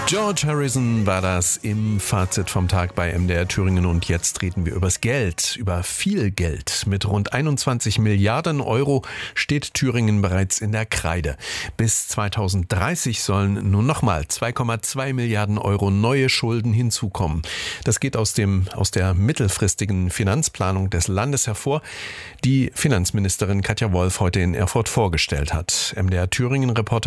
George Harrison war das im Fazit vom Tag bei MDR Thüringen und jetzt reden wir übers Geld, über viel Geld. Mit rund 21 Milliarden Euro steht Thüringen bereits in der Kreide. Bis 2030 sollen nun nochmal 2,2 Milliarden Euro neue Schulden hinzukommen. Das geht aus der mittelfristigen Finanzplanung des Landes hervor, die Finanzministerin Katja Wolf heute in Erfurt vorgestellt hat. MDR Thüringen-Reporter